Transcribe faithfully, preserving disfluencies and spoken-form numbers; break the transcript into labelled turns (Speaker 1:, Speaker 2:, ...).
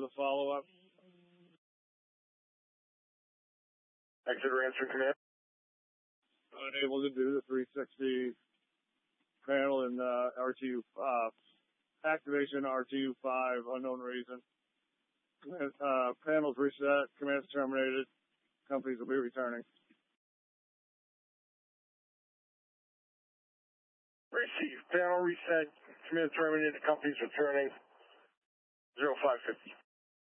Speaker 1: the follow-up.
Speaker 2: Exeter answering command.
Speaker 1: Unable to do the three sixty panel and uh, R T U uh, activation R T U five, unknown reason. Uh, panels reset, commands terminated. Companies will be returning.
Speaker 2: Receive. Panel reset, command terminated, companies returning. zero five fifty.